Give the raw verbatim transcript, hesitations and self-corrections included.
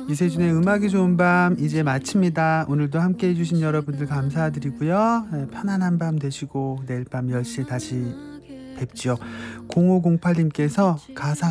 이세준의 음악이 좋은 밤 이제 마칩니다. 오늘도 함께 해주신 여러분들 감사드리고요. 네, 편안한 밤 되시고 내일 밤 열 시에 다시 뵙죠. 공오공팔 님께서 가사